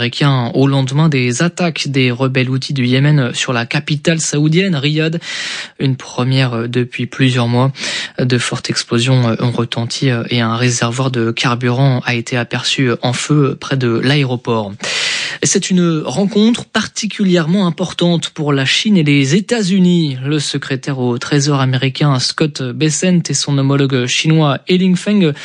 américain au lendemain des attaques des rebelles houthis du Yémen sur la capitale saoudienne, Riyad. Une première depuis plusieurs mois. De fortes explosions ont retenti et un réservoir de carburant a été aperçu en feu près de l'aéroport. C'est une rencontre particulièrement importante pour la Chine et les États-Unis. Le secrétaire au Trésor américain Scott Bessent et son homologue chinois He Feng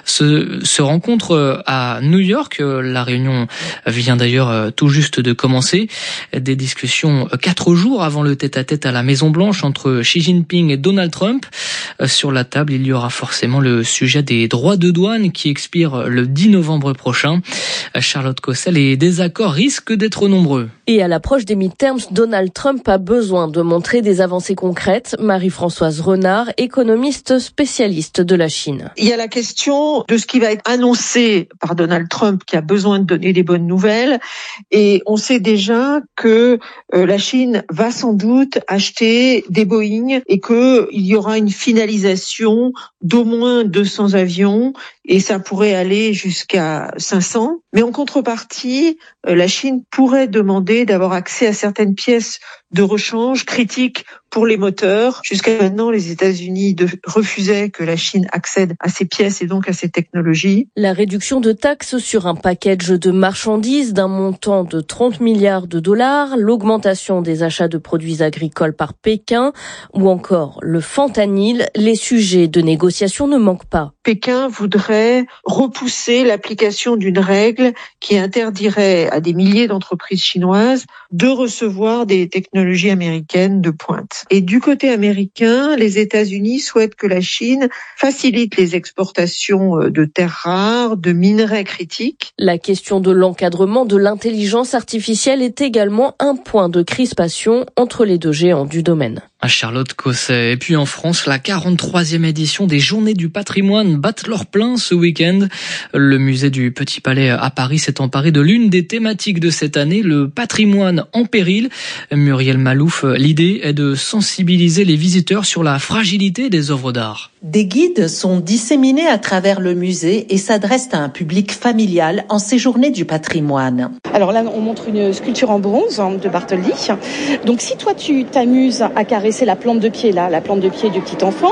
se rencontrent à New York. La réunion vient d'ailleurs tout juste de commencer. Des discussions 4 jours avant le tête-à-tête à la Maison-Blanche entre Xi Jinping et Donald Trump. Sur la table, il y aura forcément le sujet des droits de douane qui expire le 10 novembre prochain. Charlotte Cossel, les désaccords risquent d'être nombreux. Et à l'approche des midterms, Donald Trump a besoin de montrer des avancées concrètes. Marie-Françoise Renard, économiste spécialiste de la Chine. Il y a la question de ce qui va être annoncé par Donald Trump qui a besoin de donner des bonnes nouvelles. Et on sait déjà que la Chine va sans doute acheter des Boeing et qu'il y aura une finalisation d'au moins 200 avions et ça pourrait aller jusqu'à 500. Mais en contrepartie, la Chine pourrait demander d'avoir accès à certaines pièces de rechange critiques pour les moteurs. Jusqu'à maintenant, les États-Unis refusaient que la Chine accède à ces pièces et donc à ces technologies. La réduction de taxes sur un package de marchandises d'un montant de 30 milliards de dollars, l'augmentation des achats de produits agricoles par Pékin ou encore le fentanyl, les sujets de négociation ne manquent pas. Pékin voudrait repousser l'application d'une règle qui interdirait à des milliers d'entreprises chinoises de recevoir des technologies américaines de pointe. Et du côté américain, les États-Unis souhaitent que la Chine facilite les exportations de terres rares, de minerais critiques. La question de l'encadrement de l'intelligence artificielle est également un point de crispation entre les deux géants du domaine. À Charlotte Cosset. Et puis en France, la 43e édition des Journées du patrimoine battent leur plein ce week-end. Le musée du Petit Palais à Paris s'est emparé de l'une des thématiques de cette année, le patrimoine en péril. Muriel Malouf, l'idée est de sensibiliser les visiteurs sur la fragilité des œuvres d'art. Des guides sont disséminés à travers le musée et s'adressent à un public familial en ces Journées du patrimoine. Alors là, on montre une sculpture en bronze de Bartholdi. Donc si toi tu t'amuses à caresser la plante de pied là, la plante de pied du petit enfant,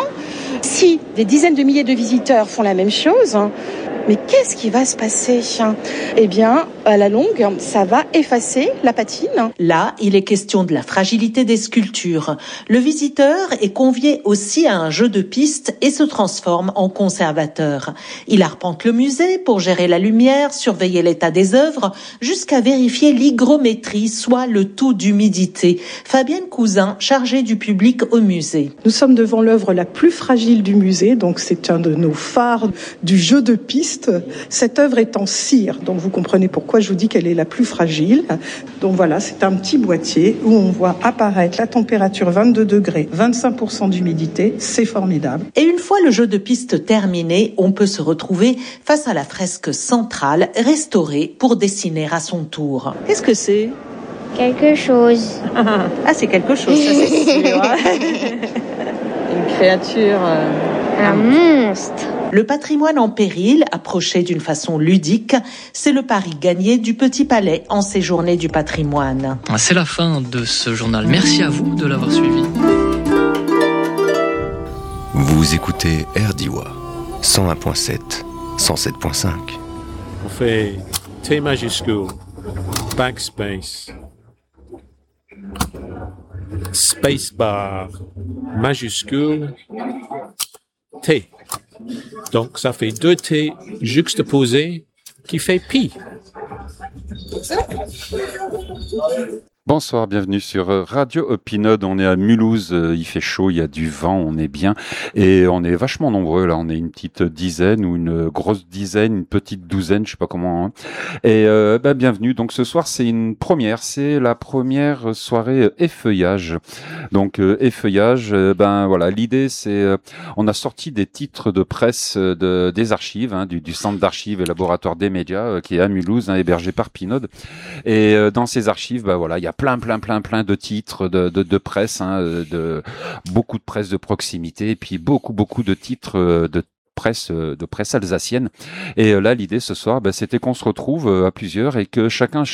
si des dizaines de milliers de visiteurs font la même chose, mais qu'est-ce qui va se passer ? Eh bien, à la longue, ça va effacer la patine. Là, il est question de la fragilité des sculptures. Le visiteur est convié aussi à un jeu de piste et se transforme en conservateur. Il arpente le musée pour gérer la lumière, surveiller l'état des œuvres, jusqu'à vérifier l'hygrométrie, soit le taux d'humidité. Fabienne Cousin, chargée du public au musée. Nous sommes devant l'œuvre la plus fragile du musée, donc c'est un de nos phares du jeu de piste. Cette œuvre est en cire, donc vous comprenez pourquoi je vous dis qu'elle est la plus fragile. Donc voilà, c'est un petit boîtier où on voit apparaître la température 22 degrés, 25% d'humidité, c'est formidable. Et une fois le jeu de piste terminé, on peut se retrouver face à la fresque centrale restaurée pour dessiner à son tour. Qu'est-ce que c'est ? Quelque chose. Ah, c'est quelque chose, ça c'est sûr. Une créature... Un monstre. Le patrimoine en péril, approché d'une façon ludique, c'est le pari gagné du Petit Palais en ces Journées du patrimoine. C'est la fin de ce journal. Merci à vous de l'avoir suivi. Vous écoutez RDIWA 101.7, 107.5. On fait T majuscule, backspace, spacebar, majuscule, T. Donc, ça fait 2 T juxtaposés qui fait pi. Bonsoir, bienvenue sur Radio Opinode. On est à Mulhouse, il fait chaud, il y a du vent, on est bien et on est vachement nombreux là. On est une petite dizaine ou une grosse dizaine, une petite douzaine, je sais pas comment. Hein. Et bienvenue. Donc ce soir c'est une première, c'est la première soirée effeuillage. Donc effeuillage, voilà, l'idée c'est on a sorti des titres de presse des archives, hein, du centre d'archives et laboratoire des médias qui est à Mulhouse, hein, hébergé par Pinode. Et dans ces archives, voilà, il y a plein de titres de presse, hein, de beaucoup de presse de proximité et puis beaucoup de titres de presse alsacienne. Et là, l'idée ce soir, c'était qu'on se retrouve à plusieurs et que chacun